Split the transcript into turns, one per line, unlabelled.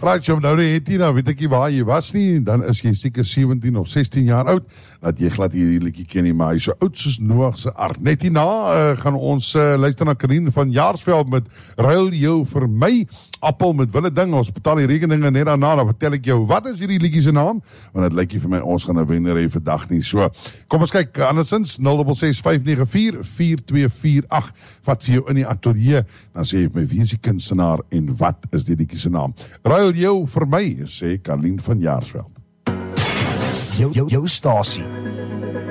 Right, so nou het jy nou, weet ek nie waar jy was nie, dan is jy seker 17 of 16 jaar oud, dat jy glad hierdie liedjie ken nie, maar hy is so oud soos Noag se ark. Net hierna gaan ons luister na Karien van Jaarsveld met Ruil jou vir my, Appel met Wille Ding, ons betaal die rekeninge net daarna, dan vertel ek jou, wat is hierdie liedjie se naam? Want het lyk nie vir my, ons gaan 'n wenner hê vandag nie. So, kom ons kyk, andersins, 066-594-4248, vat vir jou in die atelier, dan sê jy my, wie is die kunstenaar en wat is die liedjie se naam? Ruil jou vir my, sê Karien van Jaarsveld.
Jou stasie.